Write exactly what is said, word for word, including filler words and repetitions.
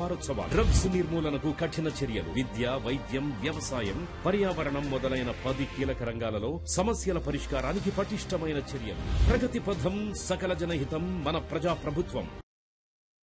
వారోత్సవాలు. డ్రగ్స్ నిర్మూలనకు కఠిన చర్యలు, విద్య, వైద్యం, వ్యవసాయం, పర్యావరణం మొదలైన పది కీలక రంగాలలో సమస్యల పరిష్కారానికి పటిష్టమైన చర్యలు. ప్రగతి పథం, సకల జనహితం, మన ప్రజా ప్రభుత్వం.